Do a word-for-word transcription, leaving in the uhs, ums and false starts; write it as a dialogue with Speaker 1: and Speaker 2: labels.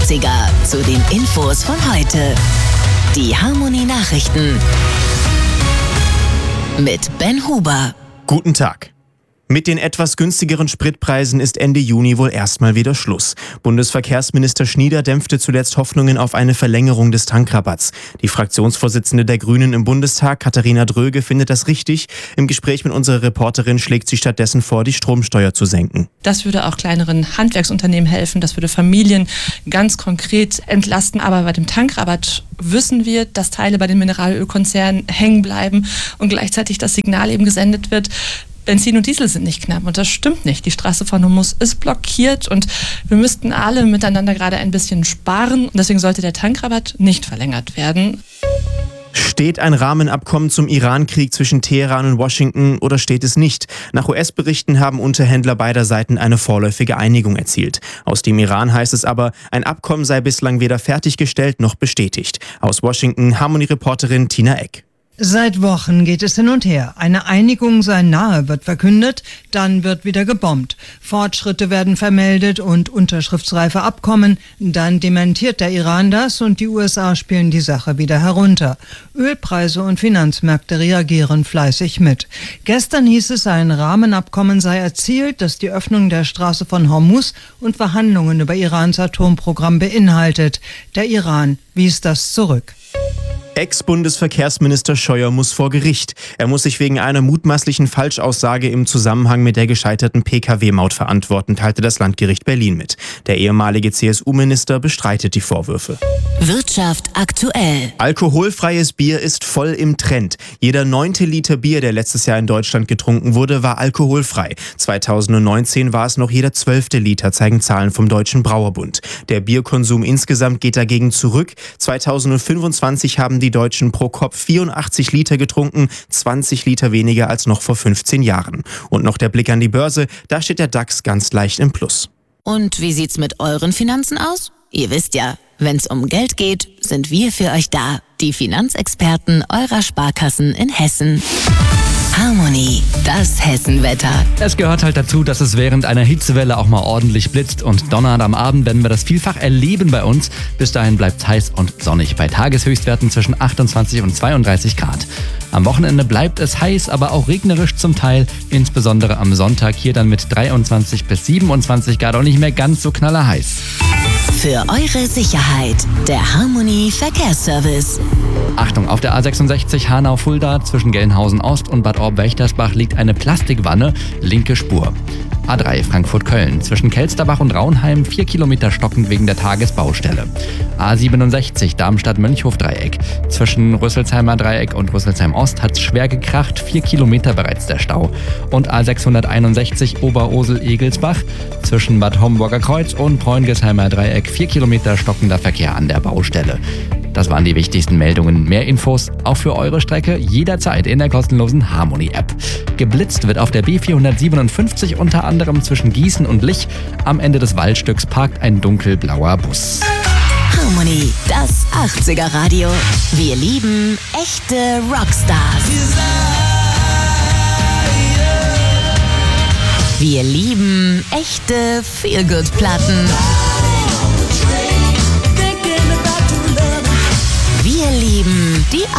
Speaker 1: achtziger zu den Infos von heute. Die Harmony Nachrichten mit Ben Huber.
Speaker 2: Guten Tag. Mit den etwas günstigeren Spritpreisen ist Ende Juni wohl erstmal wieder Schluss. Bundesverkehrsminister Schnieder dämpfte zuletzt Hoffnungen auf eine Verlängerung des Tankrabatts. Die Fraktionsvorsitzende der Grünen im Bundestag, Katharina Dröge, findet das richtig. Im Gespräch mit unserer Reporterin schlägt sie stattdessen vor, die Stromsteuer zu senken.
Speaker 3: Das würde auch kleineren Handwerksunternehmen helfen, das würde Familien ganz konkret entlasten. Aber bei dem Tankrabatt wissen wir, dass Teile bei den Mineralölkonzernen hängen bleiben und gleichzeitig das Signal eben gesendet wird, Benzin und Diesel sind nicht knapp und das stimmt nicht. Die Straße von Hormuz ist blockiert und wir müssten alle miteinander gerade ein bisschen sparen. Und deswegen sollte der Tankrabatt nicht verlängert werden.
Speaker 2: Steht ein Rahmenabkommen zum Iran-Krieg zwischen Teheran und Washington oder steht es nicht? Nach U S-Berichten haben Unterhändler beider Seiten eine vorläufige Einigung erzielt. Aus dem Iran heißt es aber, ein Abkommen sei bislang weder fertiggestellt noch bestätigt. Aus Washington Harmony-Reporterin Tina Eck.
Speaker 4: Seit Wochen geht es hin und her. Eine Einigung sei nahe, wird verkündet, dann wird wieder gebombt. Fortschritte werden vermeldet und unterschriftsreife Abkommen, dann dementiert der Iran das und die U S A spielen die Sache wieder herunter. Ölpreise und Finanzmärkte reagieren fleißig mit. Gestern hieß es, ein Rahmenabkommen sei erzielt, das die Öffnung der Straße von Hormuz und Verhandlungen über Irans Atomprogramm beinhaltet. Der Iran wies das zurück.
Speaker 2: Ex-Bundesverkehrsminister Scheuer muss vor Gericht. Er muss sich wegen einer mutmaßlichen Falschaussage im Zusammenhang mit der gescheiterten P K W-Maut verantworten, teilte das Landgericht Berlin mit. Der ehemalige C S U-Minister bestreitet die Vorwürfe.
Speaker 1: Wirtschaft aktuell.
Speaker 2: Alkoholfreies Bier ist voll im Trend. Jeder neunte Liter Bier, der letztes Jahr in Deutschland getrunken wurde, war alkoholfrei. zweitausendneunzehn war es noch jeder zwölfte Liter, zeigen Zahlen vom Deutschen Brauerbund. Der Bierkonsum insgesamt geht dagegen zurück. zweitausendfünfundzwanzig haben die Die Deutschen pro Kopf vierundachtzig Liter getrunken, zwanzig Liter weniger als noch vor fünfzehn Jahren. Und noch der Blick an die Börse, da steht der DAX ganz leicht im Plus.
Speaker 1: Und wie sieht's mit euren Finanzen aus? Ihr wisst ja, wenn's um Geld geht, sind wir für euch da. Die Finanzexperten eurer Sparkassen in Hessen. Harmony, das Hessenwetter.
Speaker 5: Es gehört halt dazu, dass es während einer Hitzewelle auch mal ordentlich blitzt und donnert. Am Abend werden wir das vielfach erleben bei uns. Bis dahin bleibt es heiß und sonnig bei Tageshöchstwerten zwischen achtundzwanzig und zweiunddreißig Grad. Am Wochenende bleibt es heiß, aber auch regnerisch zum Teil. Insbesondere am Sonntag hier dann mit dreiundzwanzig bis siebenundzwanzig Grad und nicht mehr ganz so knallerheiß.
Speaker 1: Für eure Sicherheit, der Harmony Verkehrsservice.
Speaker 5: Achtung, auf der A sechsundsechzig Hanau-Fulda zwischen Gelnhausen Ost und Bad Orb-Wächtersbach liegt eine Plastikwanne, linke Spur. A drei Frankfurt-Köln zwischen Kelsterbach und Raunheim vier Kilometer stockend wegen der Tagesbaustelle. A siebenundsechzig Darmstadt-Mönchhof-Dreieck zwischen Rüsselsheimer Dreieck und Rüsselsheim Ost hat's schwer gekracht, vier Kilometer bereits der Stau. Und A sechshunderteinundsechzig Oberursel-Egelsbach zwischen Bad Homburger Kreuz und Bräungesheimer Dreieck vier Kilometer stockender Verkehr an der Baustelle. Das waren die wichtigsten Meldungen. Mehr Infos auch für eure Strecke jederzeit in der kostenlosen Harmony-App. Geblitzt wird auf der B vierhundertsiebenundfünfzig unter anderem zwischen Gießen und Lich. Am Ende des Waldstücks parkt ein dunkelblauer Bus.
Speaker 1: Harmony, das achtziger Radio. Wir lieben echte Rockstars. Wir lieben echte Feelgood-Platten. Wir lieben die